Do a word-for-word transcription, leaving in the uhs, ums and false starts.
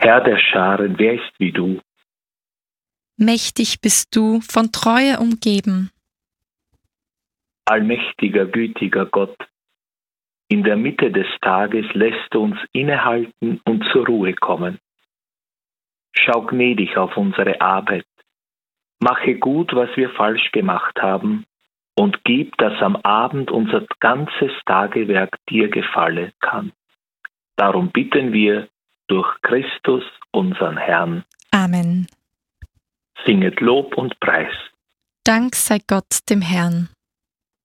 Herr der Scharen, wer ist wie du? Mächtig bist du, von Treue umgeben. Allmächtiger, gütiger Gott, in der Mitte des Tages lässt du uns innehalten und zur Ruhe kommen. Schau gnädig auf unsere Arbeit, mache gut, was wir falsch gemacht haben, und gib, dass am Abend unser ganzes Tagewerk dir gefallen kann. Darum bitten wir durch Christus, unseren Herrn. Amen. Singet Lob und Preis. Dank sei Gott dem Herrn.